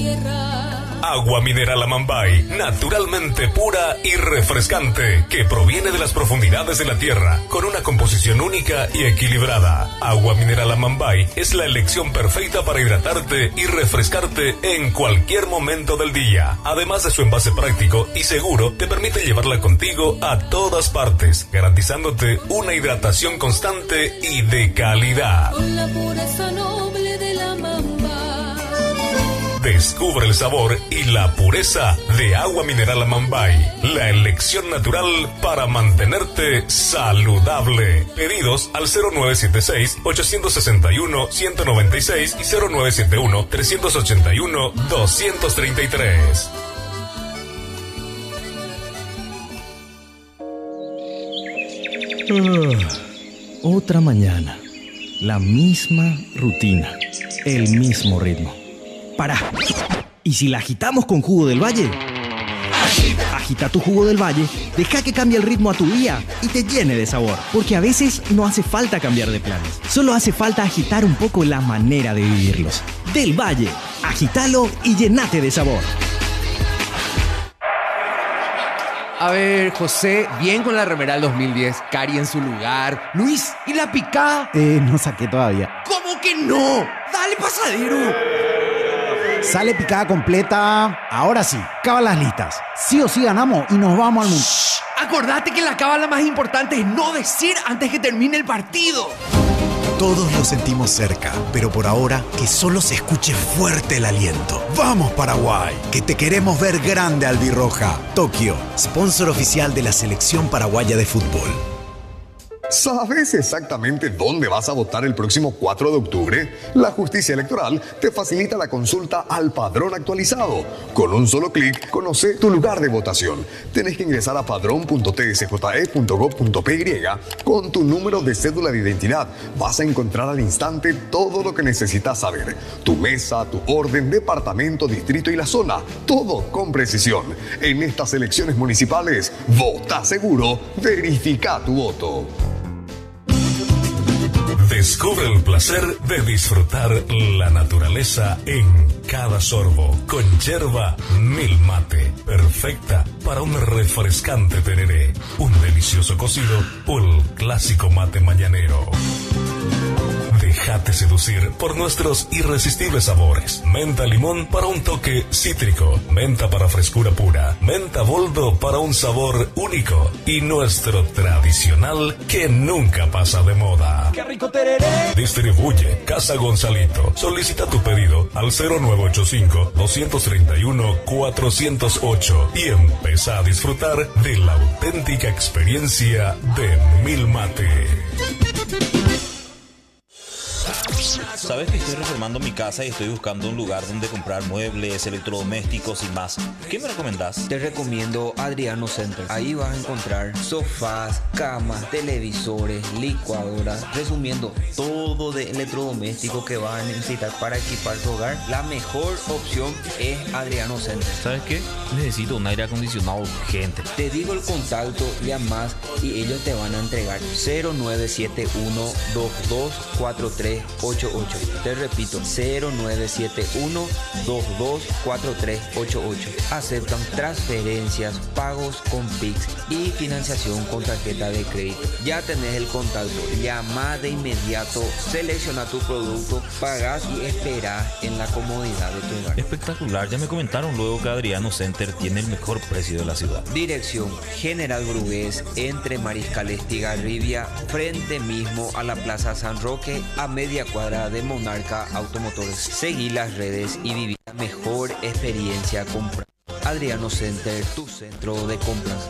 Agua mineral Amambay, naturalmente pura y refrescante, que proviene de las profundidades de la tierra, con una composición única y equilibrada. Agua mineral Amambay es la elección perfecta para hidratarte y refrescarte en cualquier momento del día. Además de su envase práctico y seguro, te permite llevarla contigo a todas partes, garantizándote una hidratación constante y de calidad. Con la pureza noble de la Amambay. Descubre el sabor y la pureza de agua mineral Amambay, la elección natural para mantenerte saludable. Pedidos al 0976-861-196 y 0971-381-233. Otra mañana, la misma rutina, el mismo ritmo. Pará. ¿Y si la agitamos con jugo del valle? Agita tu jugo del valle, deja que cambie el ritmo a tu día y te llene de sabor. Porque a veces no hace falta cambiar de planes, solo hace falta agitar un poco la manera de vivirlos. Del Valle, agitalo y llenate de sabor. A ver, José, bien con la remera del 2010, Cari en su lugar. Luis, ¿y la picada? No saqué todavía. ¿Cómo que no? Dale, pasadero. Sale picada completa. Ahora sí, cábalas listas. Sí o sí ganamos y nos vamos al mundo. Acordate que la cábala más importante es no decir antes que termine el partido. Todos lo sentimos cerca, pero por ahora que solo se escuche fuerte el aliento. ¡Vamos, Paraguay! Que te queremos ver grande, albirroja. Tokio, sponsor oficial de la selección paraguaya de fútbol. ¿Sabes exactamente dónde vas a votar el próximo 4 de octubre? La justicia electoral te facilita la consulta al padrón actualizado. Con un solo clic, conoce tu lugar de votación. Tenés que ingresar a padrón.tsje.gov.py con tu número de cédula de identidad. Vas a encontrar al instante todo lo que necesitas saber. Tu mesa, tu orden, departamento, distrito y la zona. Todo con precisión. En estas elecciones municipales, vota seguro, verifica tu voto. Descubre el placer de disfrutar la naturaleza en cada sorbo con yerba Mil Mate, perfecta para un refrescante tereré, un delicioso cocido o el clásico mate mañanero. Déjate seducir por nuestros irresistibles sabores. Menta limón para un toque cítrico, menta para frescura pura, menta boldo para un sabor único y nuestro tradicional que nunca pasa de moda. ¡Qué rico tereré! Distribuye Casa Gonzalito. Solicita tu pedido al 0985-231-408 y empieza a disfrutar de la auténtica experiencia de Mil Mate. Sabes que estoy reformando mi casa y estoy buscando un lugar donde comprar muebles, electrodomésticos y más. ¿Qué me recomendás? Te recomiendo Adriano Center. Ahí vas a encontrar sofás, camas, televisores, licuadoras, resumiendo todo de electrodoméstico que vas a necesitar para equipar tu hogar. La mejor opción es Adriano Center. ¿Sabes qué? Necesito un aire acondicionado urgente. Te digo el contacto, llamas y ellos te van a entregar 0971-224388. Te repito, 0971-224388. Aceptan transferencias, pagos con Pix y financiación con tarjeta de crédito. Ya tenés el contacto, llama de inmediato, selecciona tu producto, pagas y esperás en la comodidad de tu hogar. Espectacular, ya me comentaron luego que Adriano Center tiene el mejor precio de la ciudad. Dirección General Brugués, entre Mariscal Estigarribia, frente mismo a la Plaza San Roque, a media cuadra de Monarca Automotores. Seguí las redes y viví la mejor experiencia comprando. Adriano Center, tu centro de compras.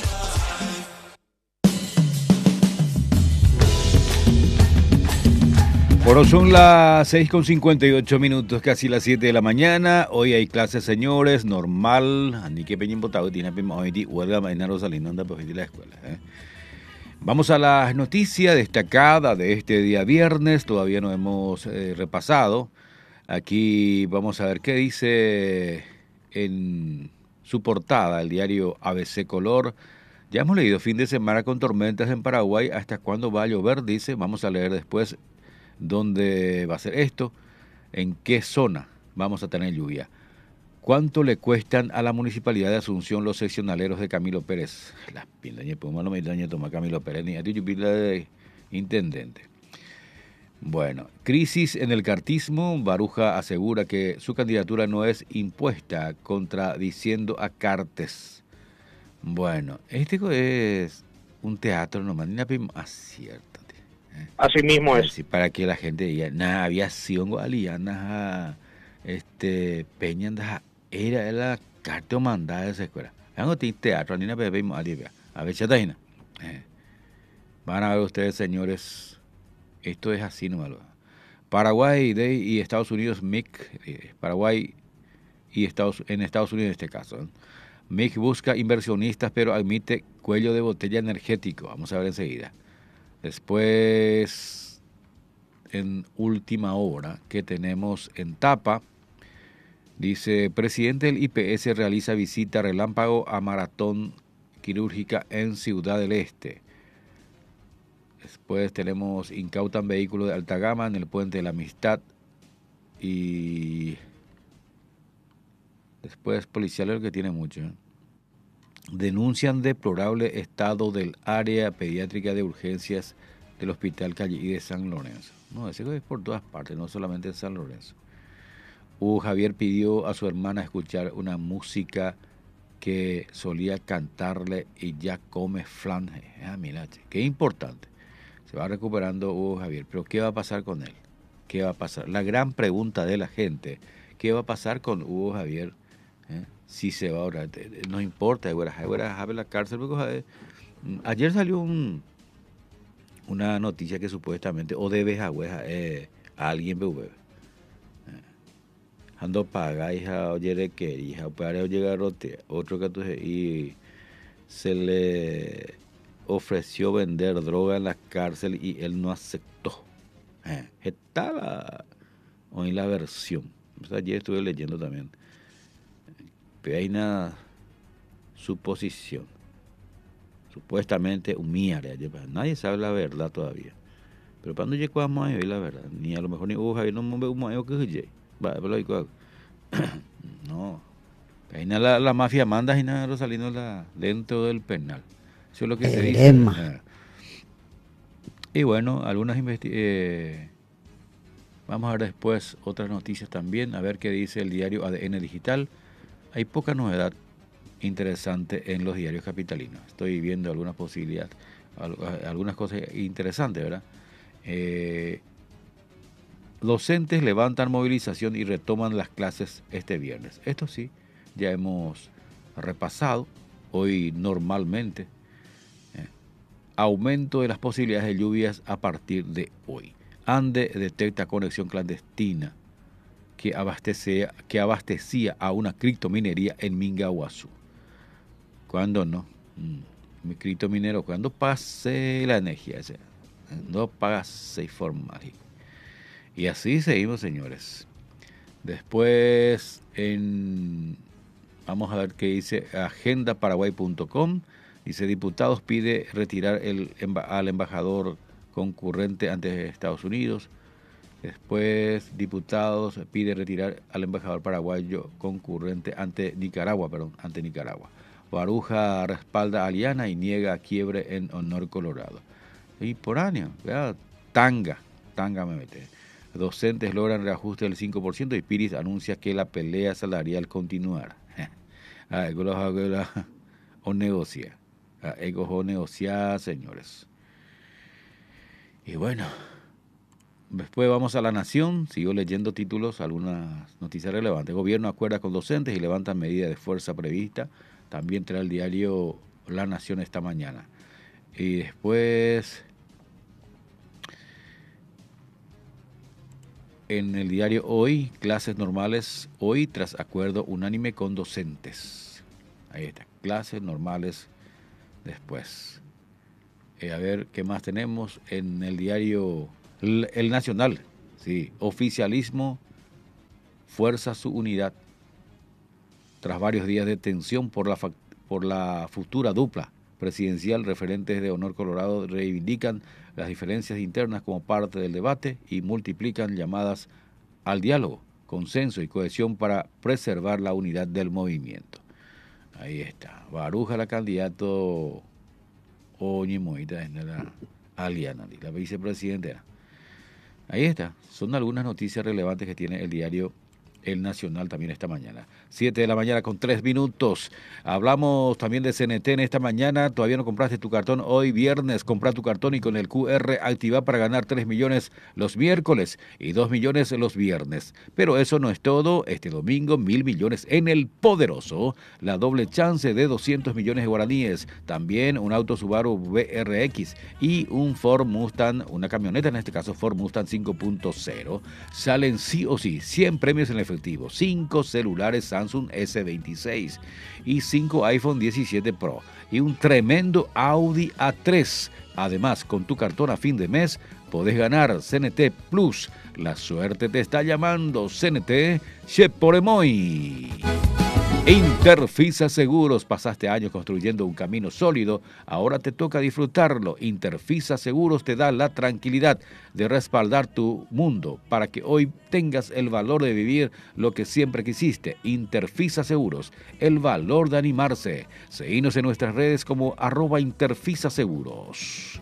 Bueno, son las 6:58, casi las 7 de la mañana. Hoy hay clases, señores, normal. Ni que peñen botado, tiene hoy huelga mañana Rosalino anda por la escuela. Vamos a la noticia destacada de este día viernes. Todavía no hemos repasado. Aquí vamos a ver qué dice en su portada el diario ABC Color. Ya hemos leído fin de semana con tormentas en Paraguay. ¿Hasta cuándo va a llover? Dice. Vamos a leer después dónde va a ser esto, en qué zona vamos a tener lluvia. ¿Cuánto le cuestan a la Municipalidad de Asunción los seccionaleros de Camilo Pérez? Las pindañas, pues malo me daña tomar Camilo Pérez, ni a ti pila de intendente. Bueno, crisis en el cartismo. Baruja asegura que su candidatura no es impuesta, contradiciendo a Cartes. Bueno, este es un teatro nomás, ni aciertate. Así mismo es. Así, para que la gente diga, nada, aviación aliana, Peña, era la carta mandada de esa escuela. Vengo a teatro, ni nada, a ver, chatajina. Van a ver ustedes, señores, esto es así nomás. Paraguay y Estados Unidos, MIC, Paraguay y Estados Unidos en este caso. MIC busca inversionistas, pero admite cuello de botella energético. Vamos a ver enseguida. Después, en última hora, que tenemos en tapa, dice, presidente del IPS realiza visita relámpago a maratón quirúrgica en Ciudad del Este. Después tenemos, incautan vehículo de alta gama en el Puente de la Amistad. Y después, policial, que tiene mucho. Denuncian deplorable estado del área pediátrica de urgencias del Hospital Calle y de San Lorenzo. No, ese es por todas partes, no solamente en San Lorenzo. Javier pidió a su hermana escuchar una música que solía cantarle y ya come flan. Mira, qué importante. Se va recuperando Hugo Javier, pero ¿qué va a pasar con él? ¿Qué va a pasar? La gran pregunta de la gente, ¿qué va a pasar con Hugo Javier? Si se va ahora, no importa, ahora la cárcel, porque ayer salió una noticia que supuestamente, o debe a alguien bebé. Ando paga, hija, oye, que hija, para llegar otro que tú, y se le ofreció vender droga en la cárcel y él no aceptó. Está hoy la versión. Ayer estuve leyendo también. Pero hay una suposición. Supuestamente nadie sabe la verdad todavía. Pero cuando llegamos a ver la verdad, ni a lo mejor ni Hugo Javier no me veo que no. La mafia manda y nada Rosalino dentro del penal. Eso es lo que se dice. Y bueno, algunas vamos a ver después otras noticias también, a ver qué dice el diario ADN Digital. Hay poca novedad interesante en los diarios capitalinos. Estoy viendo algunas posibilidades, algunas cosas interesantes, ¿verdad? Docentes levantan movilización y retoman las clases este viernes. Esto sí, ya hemos repasado hoy normalmente. Aumento de las posibilidades de lluvias a partir de hoy. ANDE detecta conexión clandestina que abastecía a una criptominería en Mingaguazú. ¿Cuándo no? Mi criptominero, cuando pase la energía, no pase informal. Y así seguimos, señores. Después, vamos a ver qué dice agendaparaguay.com. Dice, diputados pide retirar al embajador concurrente ante Estados Unidos. Después, diputados pide retirar al embajador paraguayo concurrente ante Nicaragua. Baruja respalda a Aliana y niega quiebre en Honor Colorado. Y por año, tanga me mete. Docentes logran reajuste del 5% y Piris anuncia que la pelea salarial continuará. O negocia. O negociar, señores. Y bueno, después vamos a La Nación. Sigo leyendo títulos, algunas noticias relevantes. Gobierno acuerda con docentes y levanta medidas de fuerza prevista. También trae el diario La Nación esta mañana. Y después, en el diario Hoy, clases normales hoy tras acuerdo unánime con docentes. Ahí está, clases normales después. A ver qué más tenemos en el diario El Nacional. Sí, oficialismo fuerza su unidad. Tras varios días de tensión por la futura dupla presidencial, referentes de Honor Colorado reivindican las diferencias internas como parte del debate y multiplican llamadas al diálogo. consenso y cohesión para preservar la unidad del movimiento. Ahí está. Baruja, la candidato Oñi Moita, es la Aliana, la vicepresidenta. Ahí está. Son algunas noticias relevantes que tiene el diario El Nacional también esta mañana. 7 de la mañana con 3 minutos. Hablamos también de CNT en esta mañana. Todavía no compraste tu cartón. Hoy viernes, compra tu cartón y con el QR activa para ganar 3 millones los miércoles y 2 millones los viernes. Pero eso no es todo. Este domingo 1.000 millones en el Poderoso. La doble chance de 200 millones de guaraníes. También un auto Subaru BRX y un Ford Mustang, una camioneta en este caso Ford Mustang 5.0. Salen sí o sí 100 premios en efectivo, 5 celulares Samsung S26 y 5 iPhone 17 Pro y un tremendo Audi A3. Además, con tu cartón a fin de mes podés ganar CNT Plus. La suerte te está llamando. CNT Cheporemoy. Interfisa Seguros, pasaste años construyendo un camino sólido, ahora te toca disfrutarlo. Interfisa Seguros te da la tranquilidad de respaldar tu mundo para que hoy tengas el valor de vivir lo que siempre quisiste. Interfisa Seguros, el valor de animarse. Seguinos en nuestras redes como @InterfisaSeguros.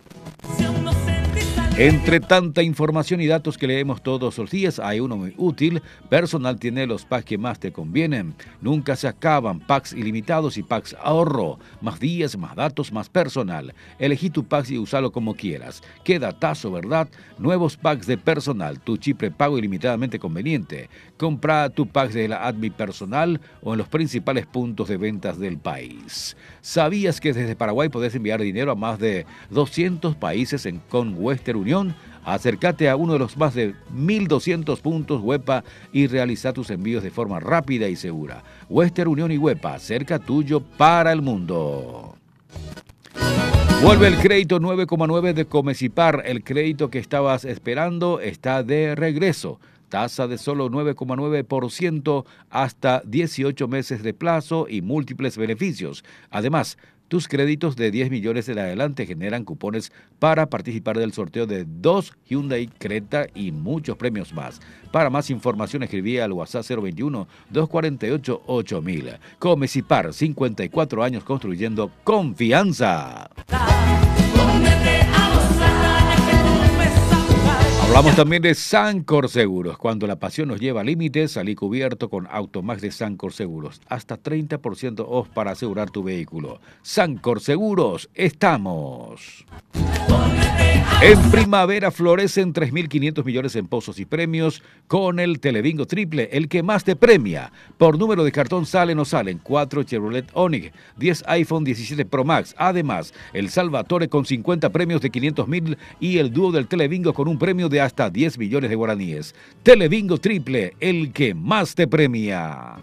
Entre tanta información y datos que leemos todos los días, hay uno muy útil. Personal tiene los packs que más te convienen. Nunca se acaban. Packs ilimitados y packs ahorro. Más días, más datos, más personal. Elegí tu pack y usalo como quieras. Qué datazo, ¿verdad? Nuevos packs de Personal. Tu chip prepago ilimitadamente conveniente. Compra tu pack de la Admi Personal o en los principales puntos de ventas del país. ¿Sabías que desde Paraguay podés enviar dinero a más de 200 países con Western Unión? Acércate a uno de los más de 1.200 puntos WEPA y realiza tus envíos de forma rápida y segura. Western Unión y WEPA, cerca tuyo para el mundo. Vuelve el crédito 9,9 de Comecipar. El crédito que estabas esperando está de regreso. Tasa de solo 9,9% hasta 18 meses de plazo y múltiples beneficios. Además, tus créditos de 10 millones en adelante generan cupones para participar del sorteo de 2 Hyundai Creta y muchos premios más. Para más información escribí al WhatsApp 021-248-8000. Comecipar, 54 años construyendo confianza. Hablamos también de Sancor Seguros. Cuando la pasión nos lleva a límites, salí cubierto con Automax de Sancor Seguros. Hasta 30% off para asegurar tu vehículo. Sancor Seguros, estamos. En primavera florecen 3.500 millones en pozos y premios con el Telebingo Triple, el que más te premia. Por número de cartón salen o salen 4 Chevrolet Onix, 10 iPhone 17 Pro Max. Además, el Salvatore con 50 premios de 500.000 y el dúo del Telebingo con un premio de hasta 10 millones de guaraníes. Telebingo Triple, el que más te premia.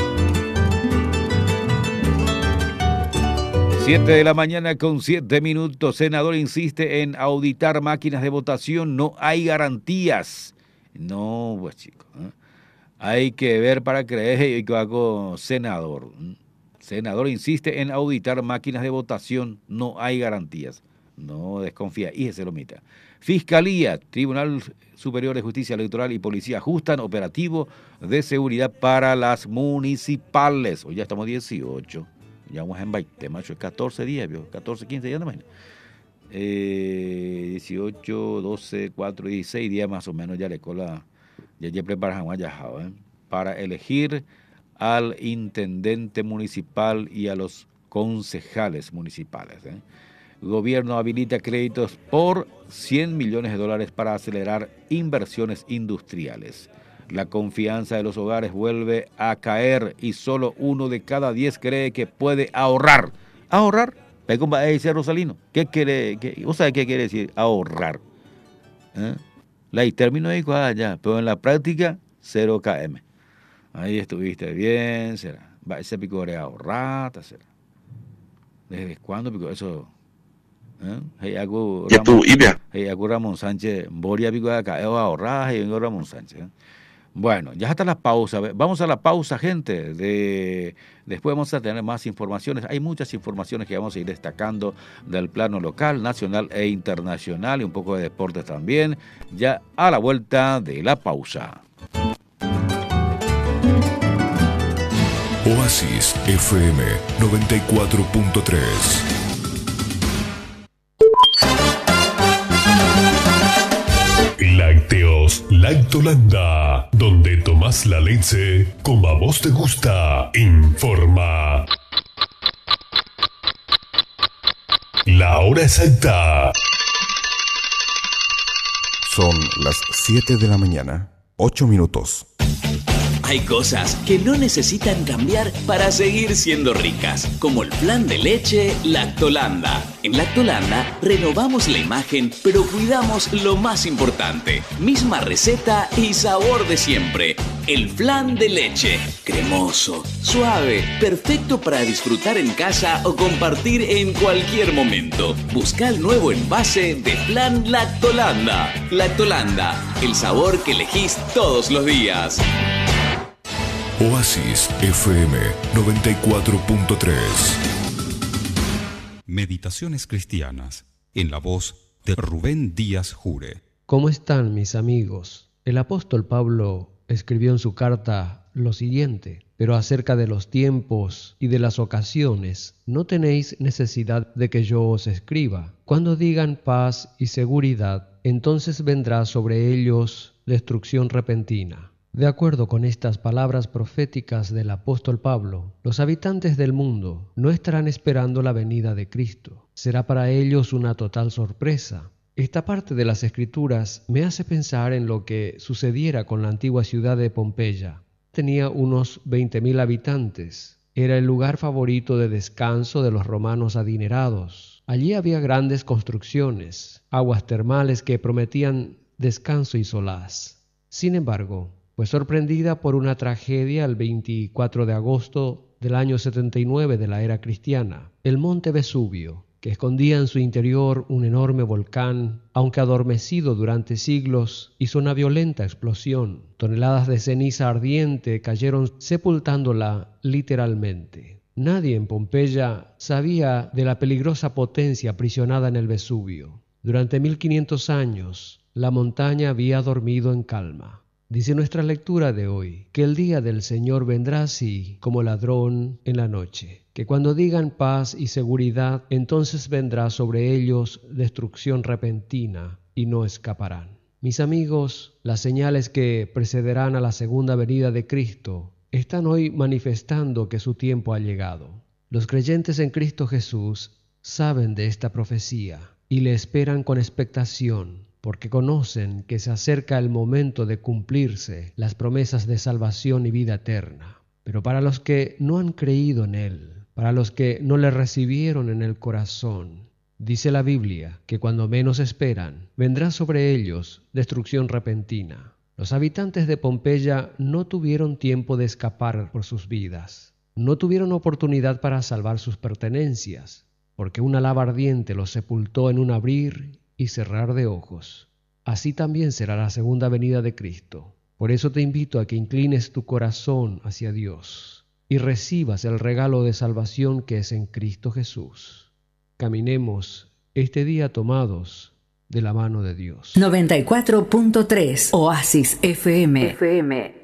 7 de la mañana con 7 minutos. Senador insiste en auditar máquinas de votación. No hay garantías. No, pues chicos. Hay que ver para creer. Y hago senador. Senador insiste en auditar máquinas de votación. No hay garantías. No desconfía. Y se lo mita. Fiscalía, Tribunal Superior de Justicia Electoral y Policía ajustan operativo de seguridad para las municipales. Hoy ya estamos 18. Ya vamos en 20, macho, 14 días, 14, 15 días, no más. 18, 12, 4, 16 días más o menos ya le cola, ya preparan para elegir al intendente municipal y a los concejales municipales. Gobierno habilita créditos por $100 millones para acelerar inversiones industriales. La confianza de los hogares vuelve a caer y solo 1 de cada 10 cree que puede ahorrar. ¿Ahorrar? Dice Rosalino. ¿Qué quiere? ¿Vos sabés qué quiere decir ahorrar? La término de ya, pero en la práctica 0 km. Ahí estuviste bien, será. Ese pico de ahorrar, será. ¿Desde cuándo pico eso? Ramón Sánchez, Boria pico de acá, ahorrar, y Ramón Sánchez. Bueno, ya está la pausa. Vamos a la pausa, gente. Después vamos a tener más informaciones. Hay muchas informaciones que vamos a ir destacando del plano local, nacional e internacional y un poco de deportes también. Ya a la vuelta de la pausa. Oasis FM 94.3. Lácteos Lactolanda, donde tomás la leche como a vos te gusta. Informa la hora exacta. Son las 7 de la mañana, 8 minutos. Hay cosas que no necesitan cambiar para seguir siendo ricas, como el flan de leche Lactolanda. En Lactolanda renovamos la imagen, pero cuidamos lo más importante. Misma receta y sabor de siempre. El flan de leche, cremoso, suave, perfecto para disfrutar en casa o compartir en cualquier momento. Busca el nuevo envase de flan Lactolanda. Lactolanda, el sabor que elegís todos los días. Oasis FM 94.3. Meditaciones cristianas, en la voz de Rubén Díaz Jure. ¿Cómo están, mis amigos? El apóstol Pablo escribió en su carta lo siguiente: pero acerca de los tiempos y de las ocasiones, no tenéis necesidad de que yo os escriba. Cuando digan paz y seguridad, entonces vendrá sobre ellos destrucción repentina. De acuerdo con estas palabras proféticas del apóstol Pablo, los habitantes del mundo no estarán esperando la venida de Cristo. Será para ellos una total sorpresa. Esta parte de las Escrituras me hace pensar en lo que sucediera con la antigua ciudad de Pompeya. Tenía unos 20.000 habitantes. Era el lugar favorito de descanso de los romanos adinerados. Allí había grandes construcciones, aguas termales que prometían descanso y solaz. Sin embargo, fue sorprendida por una tragedia el 24 de agosto del año 79 de la era cristiana. El monte Vesubio, que escondía en su interior un enorme volcán, aunque adormecido durante siglos, hizo una violenta explosión. Toneladas de ceniza ardiente cayeron sepultándola literalmente. Nadie en Pompeya sabía de la peligrosa potencia aprisionada en el Vesubio. Durante 1500 años, la montaña había dormido en calma. Dice nuestra lectura de hoy que el día del Señor vendrá así como ladrón en la noche, que cuando digan paz y seguridad, entonces vendrá sobre ellos destrucción repentina y no escaparán. Mis amigos, las señales que precederán a la segunda venida de Cristo están hoy manifestando que su tiempo ha llegado. Los creyentes en Cristo Jesús saben de esta profecía y le esperan con expectación, porque conocen que se acerca el momento de cumplirse las promesas de salvación y vida eterna. Pero para los que no han creído en Él, para los que no le recibieron en el corazón, dice la Biblia que cuando menos esperan, vendrá sobre ellos destrucción repentina. Los habitantes de Pompeya no tuvieron tiempo de escapar por sus vidas. No tuvieron oportunidad para salvar sus pertenencias, porque una lava ardiente los sepultó en un abrir y cerrar de ojos. Así también será la segunda venida de Cristo. Por eso te invito a que inclines tu corazón hacia Dios y recibas el regalo de salvación que es en Cristo Jesús. Caminemos este día tomados de la mano de Dios. 94.3 Oasis FM.